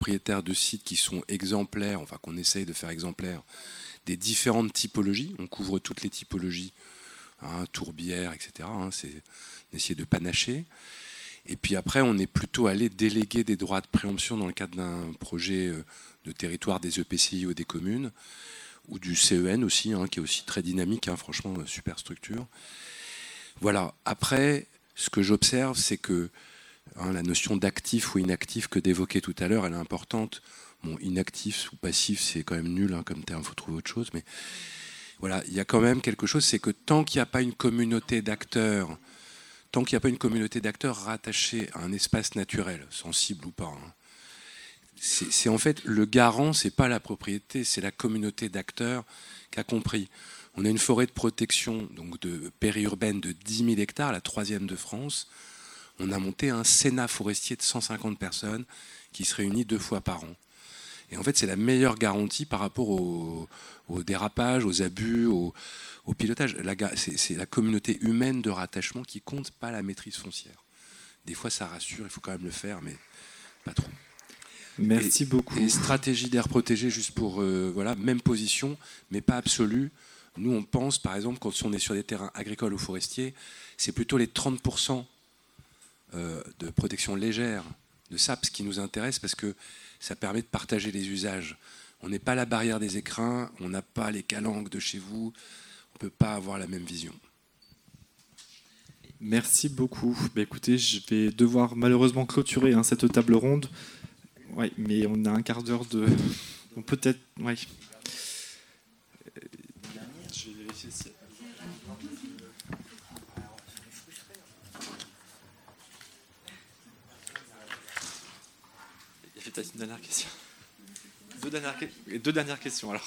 propriétaires de sites qui sont exemplaires, enfin qu'on essaye de faire exemplaires, des différentes typologies. On couvre toutes les typologies, tourbières, etc. C'est d'essayer de panacher. Et puis après, on est plutôt allé déléguer des droits de préemption dans le cadre d'un projet de territoire des EPCI ou des communes, ou du CEN aussi, qui est aussi très dynamique, franchement, super structure. Voilà. Après, ce que j'observe, c'est que la notion d'actif ou inactif que d'évoquer tout à l'heure, elle est importante. Bon, inactif ou passif, c'est quand même nul comme terme, il faut trouver autre chose. Mais voilà, il y a quand même quelque chose, c'est que tant qu'il n'y a pas une communauté d'acteurs, rattachée à un espace naturel, sensible ou pas, c'est en fait le garant, c'est pas la propriété, c'est la communauté d'acteurs qui a compris. On a une forêt de protection donc de périurbaine de 10 000 hectares, la 3e de France. On a monté un sénat forestier de 150 personnes qui se réunit 2 fois par an. Et en fait, c'est la meilleure garantie par rapport au dérapage, aux abus, au pilotage. C'est la communauté humaine de rattachement qui compte, pas la maîtrise foncière. Des fois, ça rassure, il faut quand même le faire, mais pas trop. Merci beaucoup. Et stratégie d'air protégé, juste pour... même position, mais pas absolue. Nous, on pense, par exemple, quand on est sur des terrains agricoles ou forestiers, c'est plutôt les 30% de protection légère de SAPS qui nous intéresse parce que ça permet de partager les usages. On n'est pas la barrière des écrins, on n'a pas les calanques de chez vous, on ne peut pas avoir la même vision. Merci beaucoup. Écoutez, je vais devoir malheureusement clôturer cette table ronde. Ouais, mais on a un quart d'heure de... On peut-être... Ouais. Je vais vérifier si... Il y a peut-être une dernière question. Deux dernières questions alors.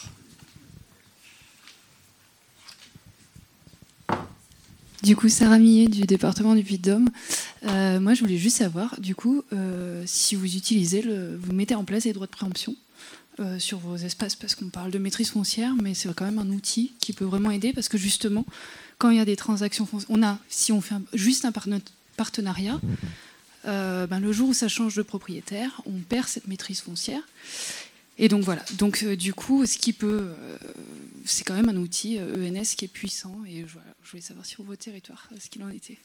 Du coup, Sarah Millet du département du Puy-de-Dôme. Moi, je voulais juste savoir, du coup, si vous utilisez, vous mettez en place les droits de préemption sur vos espaces, parce qu'on parle de maîtrise foncière, mais c'est quand même un outil qui peut vraiment aider, parce que justement, quand il y a des transactions foncières, si on fait juste un partenariat, le jour où ça change de propriétaire, on perd cette maîtrise foncière. Et donc voilà. Donc du coup, c'est quand même un outil ENS qui est puissant. Et voilà, je voulais savoir sur vos territoires ce qu'il en était.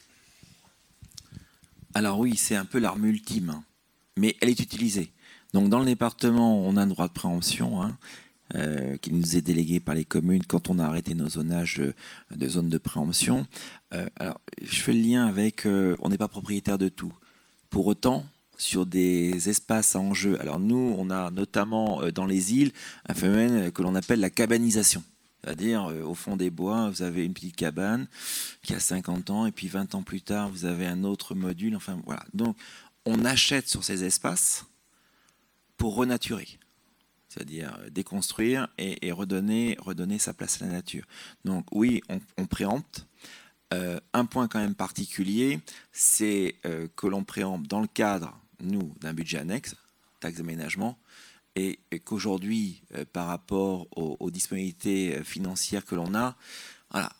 Alors oui, c'est un peu l'arme ultime, mais elle est utilisée. Donc dans le département, on a un droit de préemption qui nous est délégué par les communes quand on a arrêté nos zonages de zones de préemption. Alors je fais le lien avec, on n'est pas propriétaire de tout. Pour autant, sur des espaces à enjeu. Alors nous, on a notamment dans les îles un phénomène que l'on appelle la cabanisation. C'est-à-dire, au fond des bois, vous avez une petite cabane qui a 50 ans, et puis 20 ans plus tard, vous avez un autre module. Enfin, voilà. Donc, on achète sur ces espaces pour renaturer. C'est-à-dire déconstruire et redonner sa place à la nature. Donc oui, on préempte. Un point quand même particulier, c'est que l'on préempte dans le cadre, nous, d'un budget annexe, taxe d'aménagement, et qu'aujourd'hui, par rapport aux disponibilités financières que l'on a, voilà,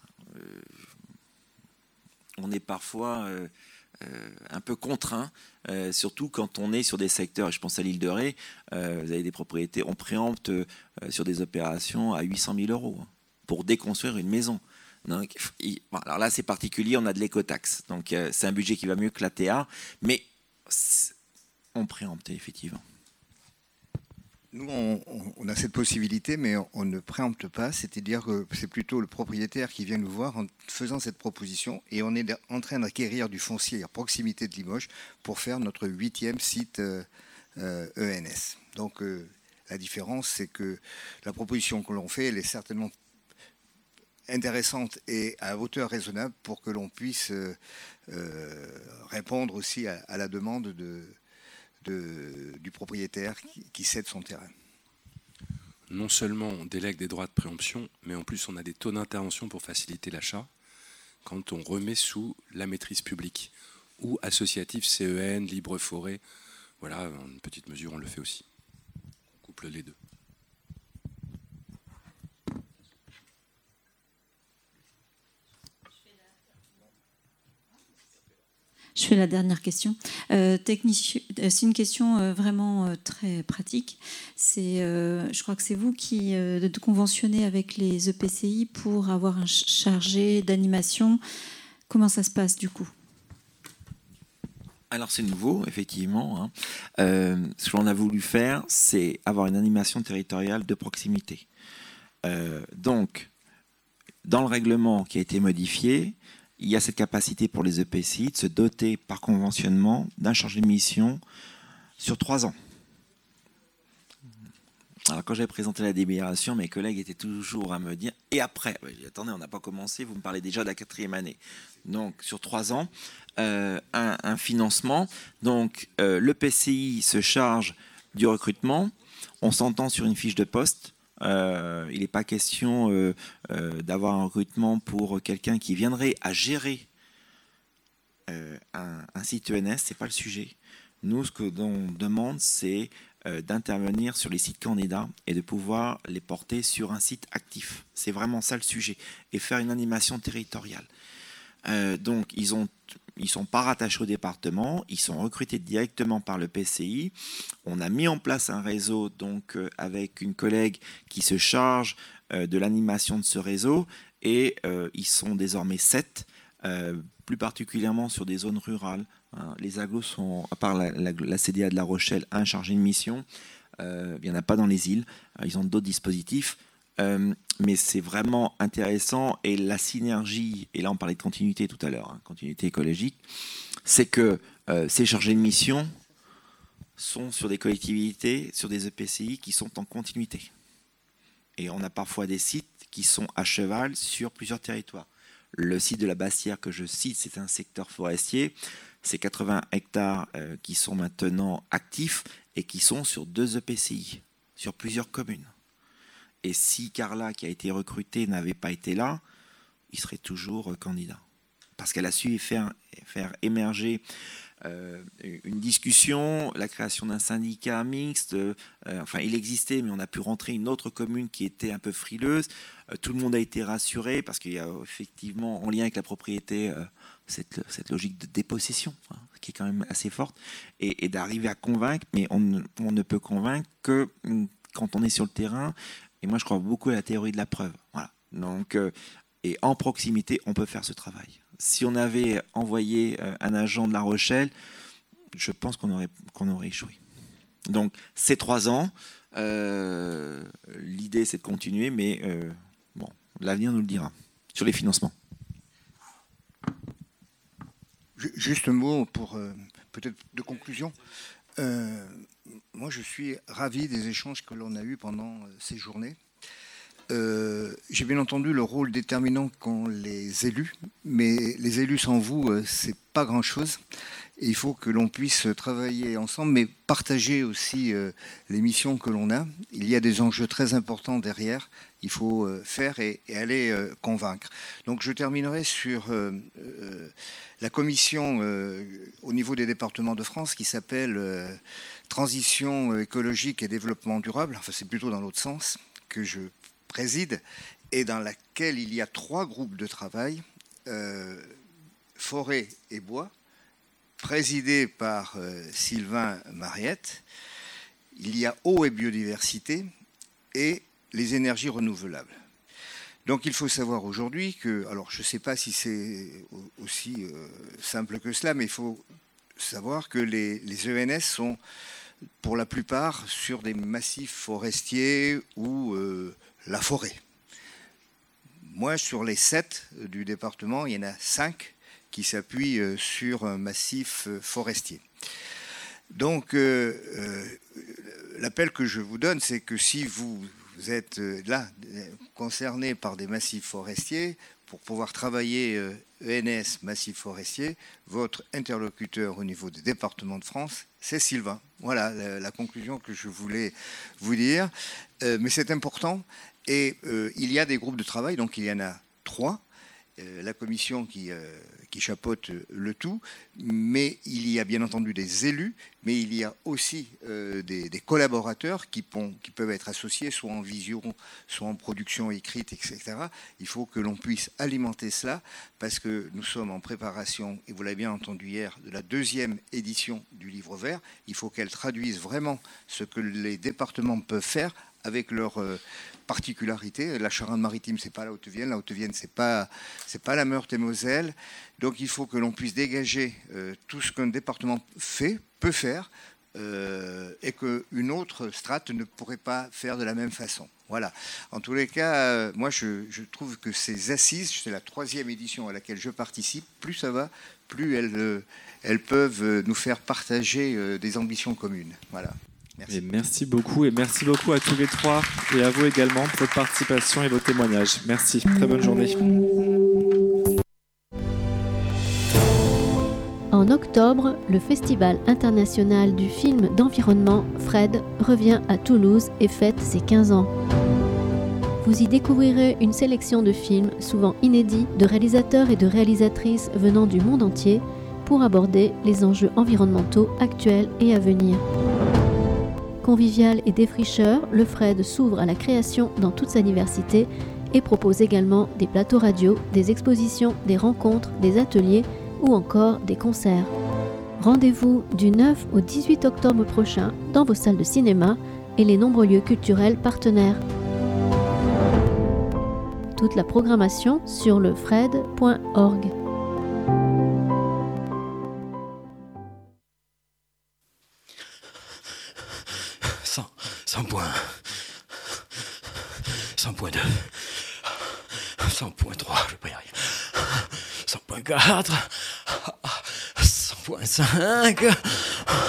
on est parfois un peu contraint, surtout quand on est sur des secteurs, et je pense à l'île de Ré, vous avez des propriétés, on préempte sur des opérations à 800 000 € pour déconstruire une maison. Donc, alors là, c'est particulier, on a de l'écotaxe. Donc, c'est un budget qui va mieux que la TA, mais on préempte, effectivement. Nous, on a cette possibilité, mais on ne préempte pas. C'est-à-dire que c'est plutôt le propriétaire qui vient nous voir en faisant cette proposition. Et on est en train d'acquérir du foncier à proximité de Limoges pour faire notre 8e site ENS. Donc, la différence, c'est que la proposition que l'on fait, elle est certainement intéressante et à hauteur raisonnable pour que l'on puisse répondre aussi à la demande du propriétaire qui cède son terrain. Non seulement on délègue des droits de préemption, mais en plus on a des taux d'intervention pour faciliter l'achat quand on remet sous la maîtrise publique ou associatif CEN, libre forêt. Voilà, en une petite mesure, on le fait aussi. On couple les deux. Je fais la dernière question. C'est une question vraiment très pratique. Je crois que c'est vous qui conventionnez avec les EPCI pour avoir un chargé d'animation. Comment ça se passe du coup ? Alors c'est nouveau, effectivement. Ce qu'on a voulu faire, c'est avoir une animation territoriale de proximité. Donc, dans le règlement qui a été modifié, il y a cette capacité pour les EPCI de se doter par conventionnement d'un chargé de mission sur 3 ans. Alors quand j'avais présenté la délibération, mes collègues étaient toujours à me dire « Et après ?» Attendez, on n'a pas commencé, vous me parlez déjà de la 4e année. Donc sur 3 ans, un financement. Donc l'EPCI se charge du recrutement. On s'entend sur une fiche de poste. Il n'est pas question d'avoir un recrutement pour quelqu'un qui viendrait à gérer un site ENS, ce n'est pas le sujet. Nous, ce que l'on demande, c'est d'intervenir sur les sites candidats et de pouvoir les porter sur un site actif. C'est vraiment ça le sujet. Et faire une animation territoriale. Donc, ils sont pas rattachés au département, ils sont recrutés directement par le PCI. On a mis en place un réseau donc avec une collègue qui se charge de l'animation de ce réseau et ils sont désormais 7, plus particulièrement sur des zones rurales. Les agglos sont, à part la CDA de La Rochelle, un chargé de mission. Il n'y en a pas dans les îles. Ils ont d'autres dispositifs. Mais c'est vraiment intéressant et la synergie, et là on parlait de continuité tout à l'heure, continuité écologique, c'est que ces chargés de mission sont sur des collectivités, sur des EPCI qui sont en continuité. Et on a parfois des sites qui sont à cheval sur plusieurs territoires. Le site de la Bastière que je cite, c'est un secteur forestier, c'est 80 hectares qui sont maintenant actifs et qui sont sur 2 EPCI, sur plusieurs communes. Et si Carla, qui a été recrutée, n'avait pas été là, il serait toujours candidat. Parce qu'elle a su faire émerger une discussion, la création d'un syndicat mixte. Enfin, il existait, mais on a pu rentrer une autre commune qui était un peu frileuse. Tout le monde a été rassuré parce qu'il y a effectivement, en lien avec la propriété, cette logique de dépossession, qui est quand même assez forte, et d'arriver à convaincre, mais on ne peut convaincre que quand on est sur le terrain. Et moi, je crois beaucoup à la théorie de la preuve. Voilà. Donc, et en proximité, on peut faire ce travail. Si on avait envoyé un agent de La Rochelle, je pense qu'on aurait échoué. Donc, c'est 3 ans. L'idée, c'est de continuer, mais bon, l'avenir nous le dira. Sur les financements. Juste un mot pour peut-être de conclusion. Moi, je suis ravi des échanges que l'on a eus pendant ces journées. J'ai bien entendu le rôle déterminant qu'ont les élus, mais les élus sans vous, c'est pas grand-chose. Et il faut que l'on puisse travailler ensemble, mais partager aussi les missions que l'on a. Il y a des enjeux très importants derrière. Il faut faire et aller convaincre. Donc je terminerai sur la commission au niveau des départements de France qui s'appelle Transition écologique et développement durable. Enfin, c'est plutôt dans l'autre sens que je préside et dans laquelle il y a 3 groupes de travail, forêt et bois, présidé par Sylvain Mariette. Il y a eau et biodiversité et les énergies renouvelables. Donc il faut savoir aujourd'hui que, alors je ne sais pas si c'est aussi simple que cela, mais il faut savoir que les ENS sont pour la plupart sur des massifs forestiers ou la forêt. Moi, sur les 7 du département, il y en a 5 qui s'appuient sur un massif forestier. Donc, l'appel que je vous donne, c'est que si vous êtes là, concerné par des massifs forestiers, pour pouvoir travailler ENS, massif forestier, votre interlocuteur au niveau des départements de France, c'est Sylvain. Voilà la conclusion que je voulais vous dire. Mais c'est important. Et il y a des groupes de travail, donc il y en a 3. la commission qui chapeaute le tout, mais il y a bien entendu des élus, mais il y a aussi des collaborateurs qui peuvent être associés, soit en vision, soit en production écrite, etc. Il faut que l'on puisse alimenter cela, parce que nous sommes en préparation, et vous l'avez bien entendu hier, de la 2e édition du livre vert. Il faut qu'elle traduise vraiment ce que les départements peuvent faire avec leurs particularités. La Charente-Maritime, c'est pas la Haute-Vienne. La Haute-Vienne, c'est pas la Meurthe-et-Moselle. Donc il faut que l'on puisse dégager tout ce qu'un département peut faire, et qu'une autre strate ne pourrait pas faire de la même façon. Voilà. En tous les cas, moi je trouve que ces assises, c'est la 3e édition à laquelle je participe, plus ça va, plus elles peuvent nous faire partager des ambitions communes. Voilà. Merci. Et merci beaucoup à tous les 3 et à vous également pour votre participation et vos témoignages. Merci, très bonne journée. En octobre, le Festival international du film d'environnement FRED revient à Toulouse et fête ses 15 ans. Vous y découvrirez une sélection de films souvent inédits de réalisateurs et de réalisatrices venant du monde entier pour aborder les enjeux environnementaux actuels et à venir. Convivial et défricheur, le FRED s'ouvre à la création dans toute sa diversité et propose également des plateaux radio, des expositions, des rencontres, des ateliers ou encore des concerts. Rendez-vous du 9 au 18 octobre prochain dans vos salles de cinéma et les nombreux lieux culturels partenaires. Toute la programmation sur lefred.org. Point 100.2, 100.3, je vais pas y arriver, 100.4, 100.5,